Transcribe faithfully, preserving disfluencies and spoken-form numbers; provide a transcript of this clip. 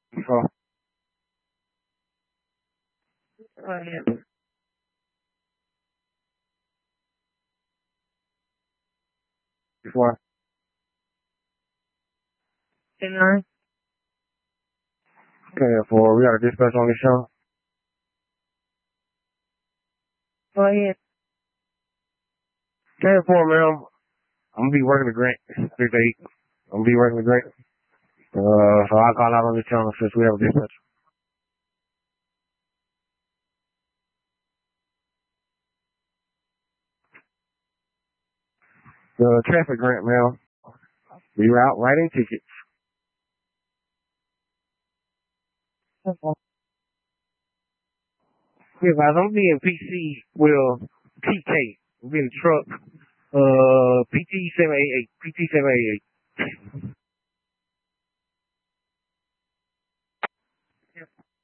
Before. Oh, yeah. Before. ten nine. Okay, for we got a dispatch on the show. Go ahead. ten four, man. I'm gonna be working the grant. six eight. I'm gonna be working the grant. Uh, so I'll call out on the channel since we have a dispatch. The traffic grant, man. Reroute writing tickets. Okay. Yeah, guys, I'm gonna be in P C, well, P K. I'm be in the truck. Uh, P T seven eighty-eight. P T seven eighty-eight.